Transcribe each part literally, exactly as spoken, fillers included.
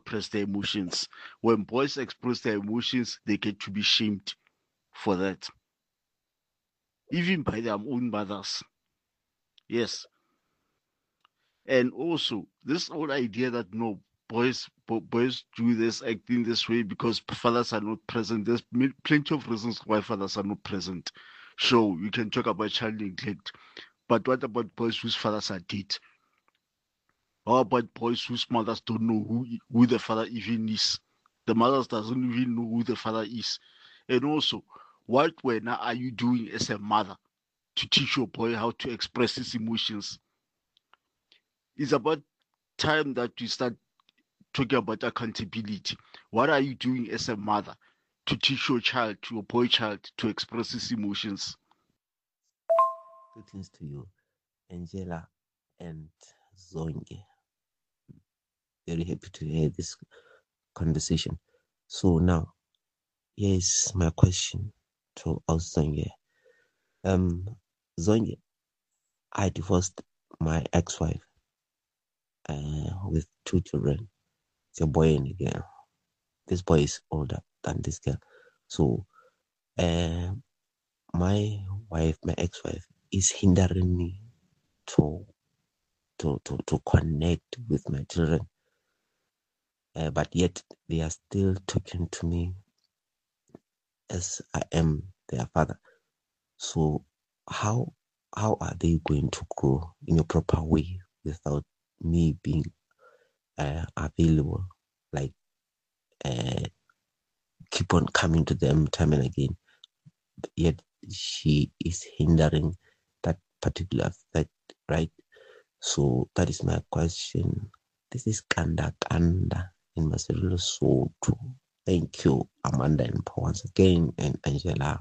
express their emotions. When boys express their emotions, they get to be shamed for that, even by their own mothers. Yes. And also, this whole idea that no, boys bo- boys do this, acting this way because fathers are not present. There's mil- plenty of reasons why fathers are not present. Sure, you can talk about child neglect, but what about boys whose fathers are dead? How about boys whose mothers don't know who who the father even is? The mothers doesn't even know who the father is. And also, what when are you doing as a mother to teach your boy how to express his emotions? It's about time that we start talking about accountability. What are you doing as a mother to teach your child, your boy child, to express his emotions? Greetings to you, Angela and Zonge. Very happy to hear this conversation. So now, here's my question to us, Zonge. Um, Zonge, I divorced my ex-wife uh, with two children. It's a boy and a girl. This boy is older than this girl. So, uh, my wife, my ex-wife, is hindering me to to to, to connect with my children. Uh, but yet they are still talking to me as I am their father. So how how are they going to grow in a proper way without me being uh, available? Like uh, keep on coming to them time and again. Yet she is hindering that particular fact, right? So that is my question. This is Kanda Kanda in Maseru Soto. Thank you, Amanda, and once again, and Angela.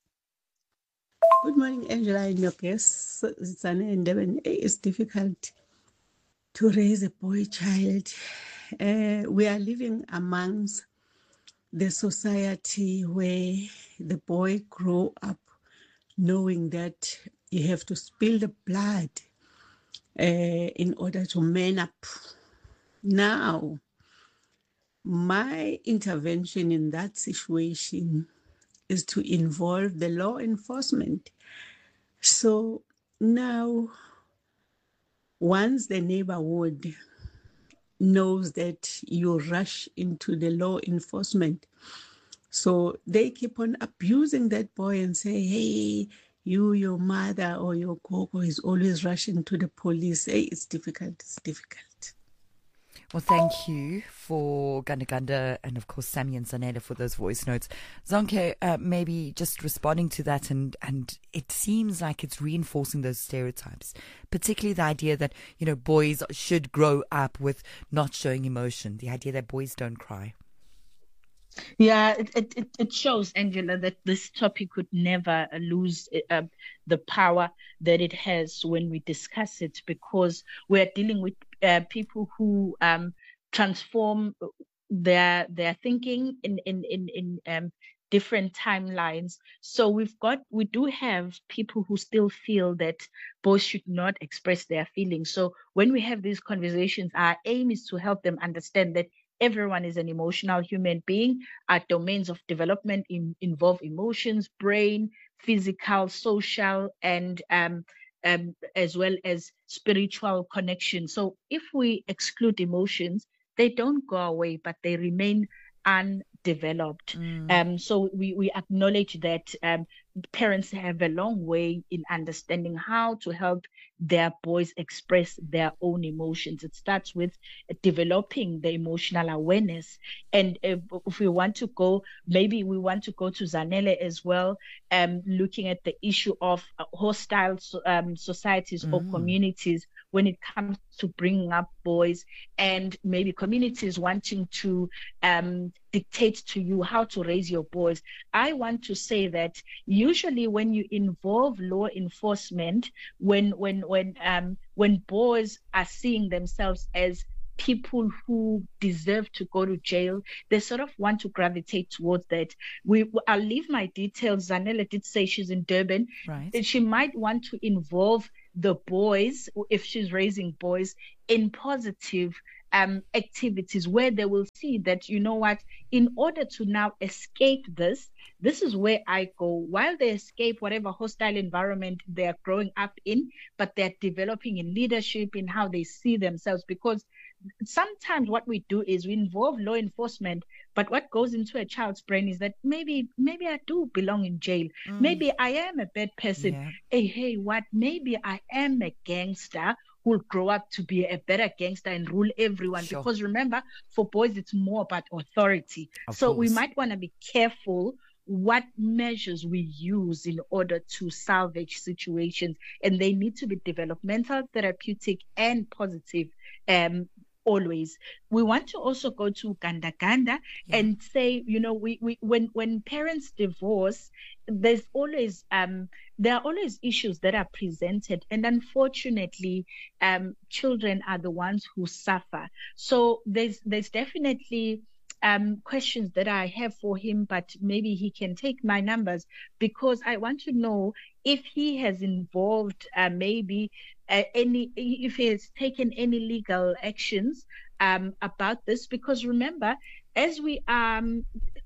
Good morning, Angela, and your guests. Zane and Devin. It's difficult to raise a boy child. Uh, we are living amongst the society where the boy grow up knowing that you have to spill the blood uh, in order to man up. Now, my intervention in that situation is to involve the law enforcement. So now, once the neighborhood knows that you rush into the law enforcement, so they keep on abusing that boy and say, hey, you, your mother or your gogo is always rushing to the police. Hey, it's difficult, it's difficult. Well, thank you for Ganda Ganda and, of course, Sammy and Zanele for those voice notes. Zonke, uh, maybe just responding to that, and, and it seems like it's reinforcing those stereotypes, particularly the idea that, you know, boys should grow up with not showing emotion, the idea that boys don't cry. Yeah, it, it, it shows, Angela, that this topic could never lose uh, the power that it has when we discuss it, because we're dealing with uh, people who um, transform their their thinking in in in, in um, different timelines. So we've got we do have people who still feel that boys should not express their feelings. So when we have these conversations, our aim is to help them understand that everyone is an emotional human being. Our domains of development in, involve emotions, brain, physical, social, and um, um, as well as spiritual connection. So if we exclude emotions, they don't go away, but they remain undeveloped. Mm. Um, so we, we acknowledge that um, parents have a long way in understanding how to help their boys express their own emotions. It starts with developing the emotional awareness. And if, if we want to go, maybe we want to go to Zanele as well, um, looking at the issue of hostile um, societies mm. or communities when it comes to bringing up boys, and maybe communities wanting to um, dictate to you how to raise your boys. I want to say that usually when you involve law enforcement, when when when um, when boys are seeing themselves as people who deserve to go to jail, they sort of want to gravitate towards that. We, I'll leave my details. Zanele did say she's in Durban. Right. She might want to involve the boys, if she's raising boys, in positive um, activities where they will see that, you know what, in order to now escape this, this is where I go. While they escape whatever hostile environment they're growing up in, but they're developing in leadership, in how they see themselves. Because sometimes what we do is we involve law enforcement, but what goes into a child's brain is that maybe, maybe I do belong in jail. Mm. Maybe I am a bad person. Yeah. Hey, hey, what? Maybe I am a gangster who will grow up to be a better gangster and rule everyone. Sure. Because remember, for boys, it's more about authority. Of so course. We might want to be careful what measures we use in order to salvage situations. And they need to be developmental, therapeutic, and positive. Um, always. We want to also go to Ganda Ganda yeah. and say, you know, we, we when when parents divorce, there's always um there are always issues that are presented, and unfortunately, um children are the ones who suffer. So there's there's definitely um questions that I have for him, but maybe he can take my numbers, because I want to know if he has involved uh, maybe uh, any if he has taken any legal actions um about this. Because remember, as we are um,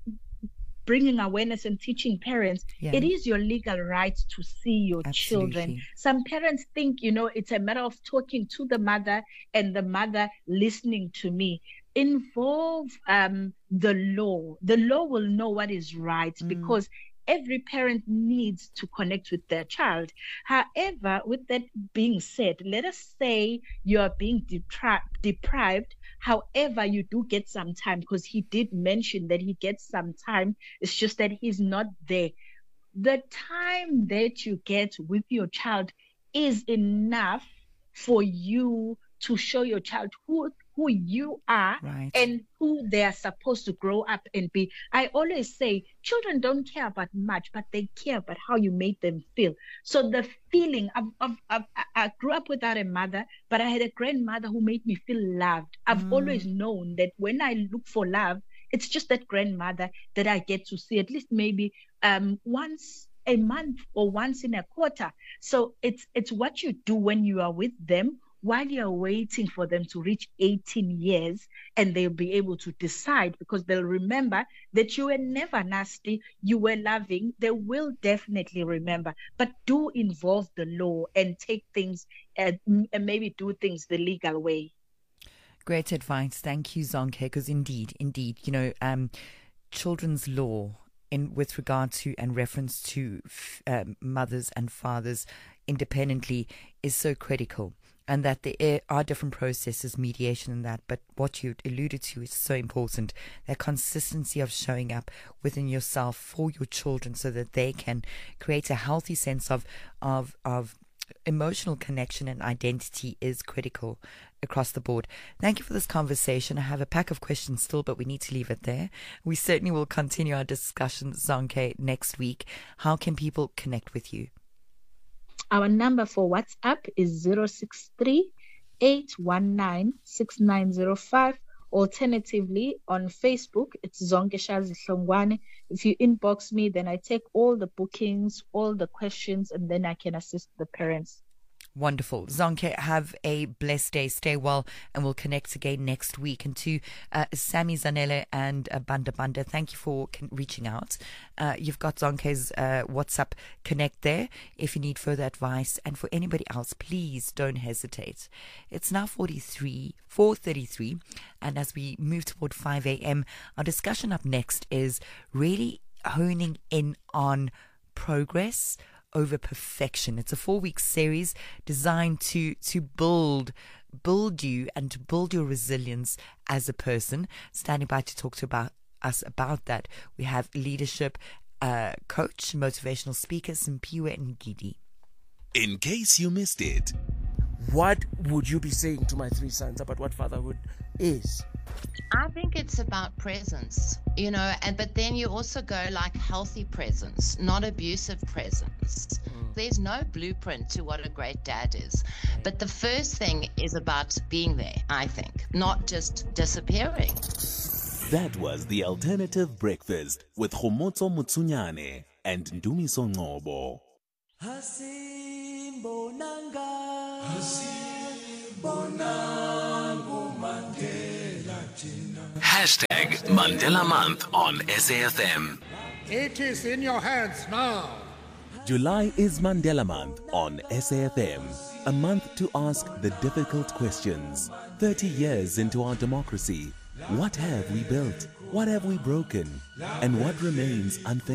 bringing awareness and teaching parents, yeah. it is your legal right to see your Absolutely. Children. Some parents think, you know, it's a matter of talking to the mother and the mother listening to me. Involve um, the law. The law will know what is right, mm. because every parent needs to connect with their child. However, with that being said, let us say you are being depri- deprived. However, you do get some time, because he did mention that he gets some time. It's just that he's not there. The time that you get with your child is enough for you to show your child who who you are, right, and who they are supposed to grow up and be. I always say children don't care about much, but they care about how you made them feel. So the feeling of, of, of I grew up without a mother, but I had a grandmother who made me feel loved. I've mm. always known that when I look for love, it's just that grandmother that I get to see at least maybe um, once a month or once in a quarter. So it's it's what you do when you are with them, while you're waiting for them to reach eighteen years, and they'll be able to decide, because they'll remember that you were never nasty, you were loving. They will definitely remember. But do involve the law and take things uh, and maybe do things the legal way. Great advice. Thank you, Zonke, because indeed, indeed, you know, um, children's law in with regard to and reference to uh, mothers and fathers independently is so critical. And that there are different processes, mediation and that, but what you alluded to is so important, that consistency of showing up within yourself for your children so that they can create a healthy sense of of of emotional connection and identity is critical across the board. Thank you for this conversation. I have a pack of questions still, but we need to leave it there. We certainly will continue our discussion, Zonke, next week. How can people connect with you? Our number for WhatsApp is zero six three, eight one nine, six nine zero five. Alternatively, on Facebook, it's Zonke Shazi Hlongwane. If you inbox me, then I take all the bookings, all the questions, and then I can assist the parents. Wonderful. Zonke, have a blessed day. Stay well, and we'll connect again next week. And to uh, Sammy Zanele and uh, Banda Banda, thank you for con- reaching out. Uh, you've got Zonke's uh, WhatsApp connect there if you need further advice. And for anybody else, please don't hesitate. It's now forty-three, four thirty-three. And as we move toward five a.m., our discussion up next is really honing in on progress over perfection. It's a four-week series designed to to build build you and to build your resilience as a person. Standing by to talk to about us about that, we have leadership uh, coach, motivational speaker Simpiwe Ngidi. In case you missed it, what would you be saying to my three sons about what fatherhood is? I think it's about presence, you know, and but then you also go like healthy presence, not abusive presence. Mm. There's no blueprint to what a great dad is. Okay. But the first thing is about being there, I think, not just disappearing. That was The Alternative Breakfast with Khomotso Mutsunyane and Ndumiso Ngcobo. Hasimbonanga Hasimbonanga Mande Hashtag Mandela Month on S A F M. It is in your hands now. July is Mandela Month on S A F M. A month to ask the difficult questions. thirty years into our democracy, what have we built? What have we broken? And what remains unfinished?